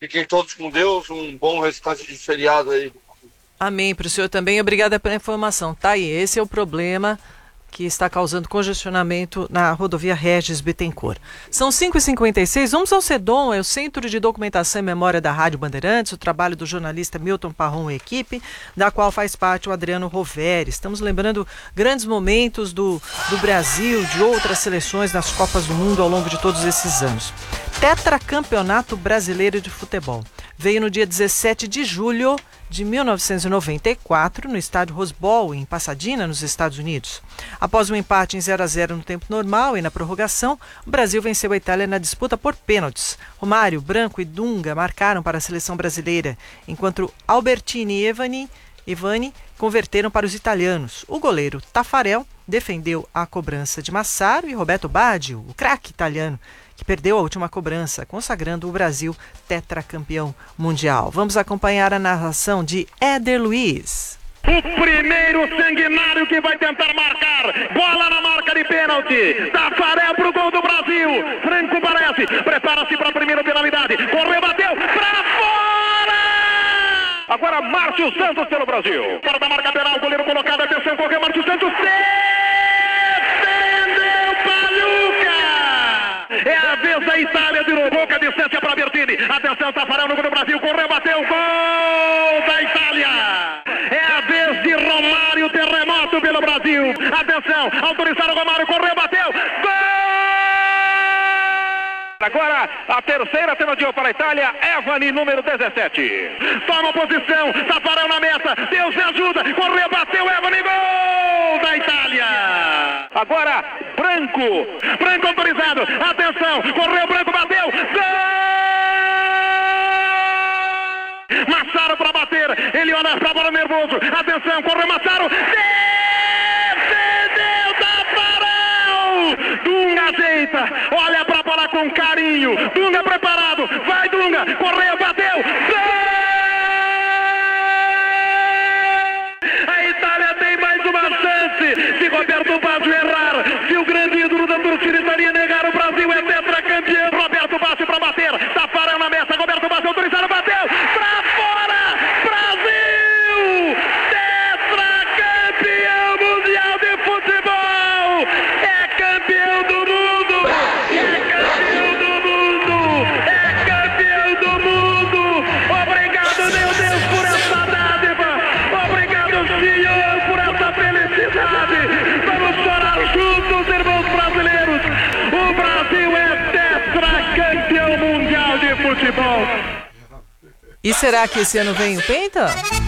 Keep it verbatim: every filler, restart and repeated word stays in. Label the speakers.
Speaker 1: Fiquem todos com Deus, um bom restante de feriado aí.
Speaker 2: Amém, para o senhor também. Obrigada pela informação. Tá aí, esse é o problema que está causando congestionamento na rodovia Regis Bittencourt. São cinco e cinquenta e seis, vamos ao CEDOM, é o Centro de Documentação e Memória da Rádio Bandeirantes, o trabalho do jornalista Milton Parron e equipe, da qual faz parte o Adriano Roveri. Estamos lembrando grandes momentos do, do Brasil, de outras seleções nas Copas do Mundo ao longo de todos esses anos. Tetracampeonato Brasileiro de Futebol. Veio no dia dezessete de julho de mil novecentos e noventa e quatro, no estádio Rose Bowl, em Pasadena, nos Estados Unidos. Após um empate em zero a zero no tempo normal e na prorrogação, o Brasil venceu a Itália na disputa por pênaltis. Romário, Branco e Dunga marcaram para a seleção brasileira, enquanto Albertini e Evani, Evani converteram para os italianos. O goleiro Taffarel defendeu a cobrança de Massaro e Roberto Baggio, o craque italiano, que perdeu a última cobrança, consagrando o Brasil tetracampeão mundial. Vamos acompanhar a narração de Éder Luiz.
Speaker 3: O primeiro sanguinário que vai tentar marcar. Bola na marca de pênalti. Taffarel pro gol do Brasil. Franco parece. Prepara-se para a primeira penalidade. Correu, bateu. Pra fora! Agora Márcio Santos pelo Brasil. Fora da marca penal. Goleiro colocado. Atenção, correu Márcio Santos. Defendeu Paluca. É a vez da Itália, virou pouca distância para Bertini. Atenção, Taffarel no gol do Brasil, correu, bateu, gol da Itália. É a vez de Romário, terremoto pelo Brasil. Atenção, autorizado Romário, correu, bateu, gol! Agora a terceira penalidade para a Itália, Evani, número dezessete. Toma posição, Taffarel na meta, Deus me ajuda, correu, bateu, Evani, gol da Itália. Agora Branco, Branco autorizado, atenção, correu, Branco, bateu, gol! Massaro para bater, ele olha para a bola nervoso, atenção, correu Massaro, defendeu Taffarel! Dunga ajeita, olha para a bola com carinho, Dunga preparado, vai Dunga, correu, bateu, gol! A Itália tem mais uma chance, se Roberto Baggio errar, se o grande ídolo da torcida italiana negar, o Brasil é tetracampeão. Roberto Baggio para bater, Taffarel na meta, Roberto Baggio autorizado, bateu, pra fora, Brasil! Tetracampeão mundial de futebol! É campeão do mundo! É campeão do mundo! É campeão do mundo! Obrigado, meu Deus, por essa dádiva! Obrigado, Senhor, por essa felicidade! Vamos chorar juntos, irmãos brasileiros! O Brasil é tetracampeão mundial de futebol!
Speaker 2: E será que esse ano vem o Penta?